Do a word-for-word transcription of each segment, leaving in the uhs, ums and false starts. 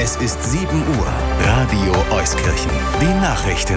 Es ist sieben Uhr. Radio Euskirchen. Die Nachrichten.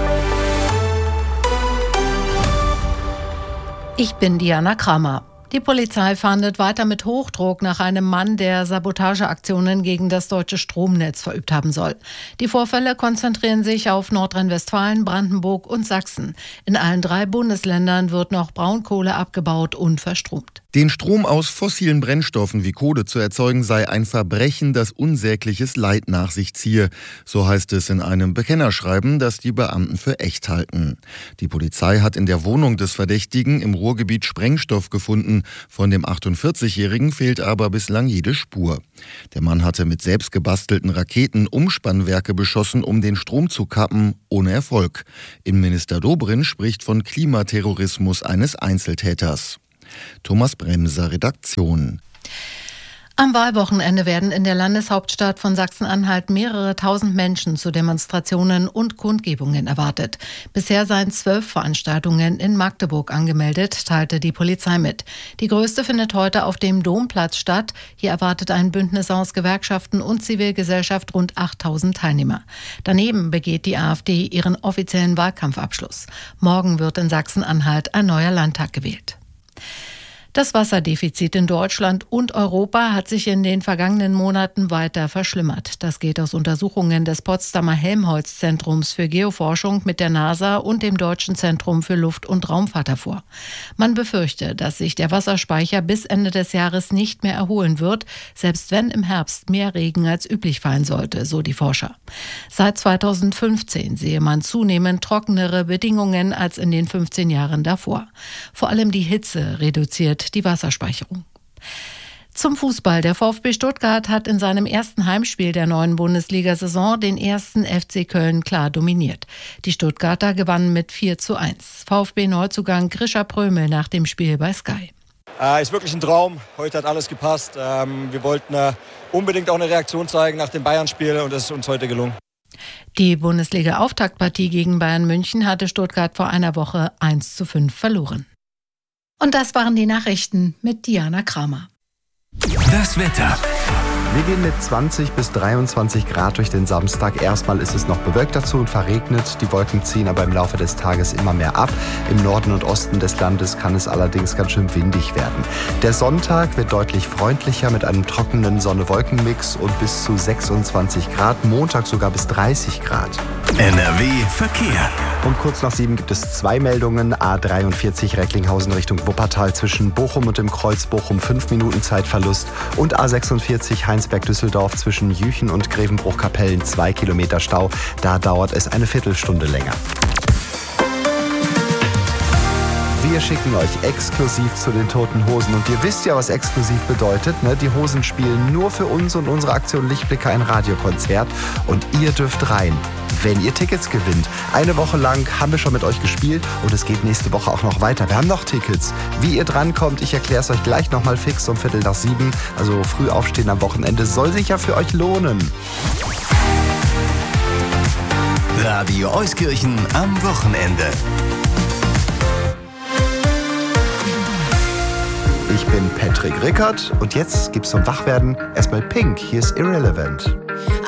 Ich bin Diana Kramer. Die Polizei fahndet weiter mit Hochdruck nach einem Mann, der Sabotageaktionen gegen das deutsche Stromnetz verübt haben soll. Die Vorfälle konzentrieren sich auf Nordrhein-Westfalen, Brandenburg und Sachsen. In allen drei Bundesländern wird noch Braunkohle abgebaut und verstromt. Den Strom aus fossilen Brennstoffen wie Kohle zu erzeugen, sei ein Verbrechen, das unsägliches Leid nach sich ziehe. So heißt es in einem Bekennerschreiben, das die Beamten für echt halten. Die Polizei hat in der Wohnung des Verdächtigen im Ruhrgebiet Sprengstoff gefunden. Von dem achtundvierzigjährigen fehlt aber bislang jede Spur. Der Mann hatte mit selbst gebastelten Raketen Umspannwerke beschossen, um den Strom zu kappen, ohne Erfolg. Innenminister Dobrindt spricht von Klimaterrorismus eines Einzeltäters. Thomas Bremser, Redaktion. Am Wahlwochenende werden in der Landeshauptstadt von Sachsen-Anhalt mehrere tausend Menschen zu Demonstrationen und Kundgebungen erwartet. Bisher seien zwölf Veranstaltungen in Magdeburg angemeldet, teilte die Polizei mit. Die größte findet heute auf dem Domplatz statt. Hier erwartet ein Bündnis aus Gewerkschaften und Zivilgesellschaft rund achttausend Teilnehmer. Daneben begeht die AfD ihren offiziellen Wahlkampfabschluss. Morgen wird in Sachsen-Anhalt ein neuer Landtag gewählt. Das Wasserdefizit in Deutschland und Europa hat sich in den vergangenen Monaten weiter verschlimmert. Das geht aus Untersuchungen des Potsdamer Helmholtz-Zentrums für Geoforschung mit der NASA und dem Deutschen Zentrum für Luft- und Raumfahrt hervor. Man befürchte, dass sich der Wasserspeicher bis Ende des Jahres nicht mehr erholen wird, selbst wenn im Herbst mehr Regen als üblich fallen sollte, so die Forscher. Seit zweitausendfünfzehn sehe man zunehmend trockenere Bedingungen als in den fünfzehn Jahren davor. Vor allem die Hitze reduziert die Wasserspeicherung. Zum Fußball. Der VfB Stuttgart hat in seinem ersten Heimspiel der neuen Bundesliga-Saison den ersten F C Köln klar dominiert. Die Stuttgarter gewannen mit vier zu eins. VfB-Neuzugang Grisha Prömel nach dem Spiel bei Sky. Äh, ist wirklich ein Traum. Heute hat alles gepasst. Ähm, wir wollten äh, unbedingt auch eine Reaktion zeigen nach dem Bayern-Spiel und das ist uns heute gelungen. Die Bundesliga-Auftaktpartie gegen Bayern München hatte Stuttgart vor einer Woche eins zu fünf verloren. Und das waren die Nachrichten mit Diana Kramer. Das Wetter. Wir gehen mit zwanzig bis dreiundzwanzig Grad durch den Samstag. Erstmal ist es noch bewölkt dazu und verregnet. Die Wolken ziehen aber im Laufe des Tages immer mehr ab. Im Norden und Osten des Landes kann es allerdings ganz schön windig werden. Der Sonntag wird deutlich freundlicher mit einem trockenen Sonne-Wolken-Mix und bis zu sechsundzwanzig Grad. Montag sogar bis dreißig Grad. N R W Verkehr. Und kurz nach sieben gibt es zwei Meldungen. A dreiundvierzig Recklinghausen Richtung Wuppertal zwischen Bochum und dem Kreuz Bochum fünf Minuten Zeitverlust. Und A sechsundvierzig Heinsberg-Düsseldorf zwischen Jüchen und Grevenbruch-Kapellen zwei Kilometer Stau. Da dauert es eine Viertelstunde länger. Wir schicken euch exklusiv zu den Toten Hosen. Und ihr wisst ja, was exklusiv bedeutet, ne? Die Hosen spielen nur für uns und unsere Aktion Lichtblicke ein Radiokonzert. Und ihr dürft rein, wenn ihr Tickets gewinnt. Eine Woche lang haben wir schon mit euch gespielt und es geht nächste Woche auch noch weiter. Wir haben noch Tickets. Wie ihr drankommt, ich erkläre es euch gleich nochmal fix um Viertel nach sieben. Also früh aufstehen am Wochenende soll sich ja für euch lohnen. Radio Euskirchen am Wochenende. Ich bin Patrick Rickert und jetzt gibt's zum Wachwerden erstmal Pink. Hier ist Irrelevant.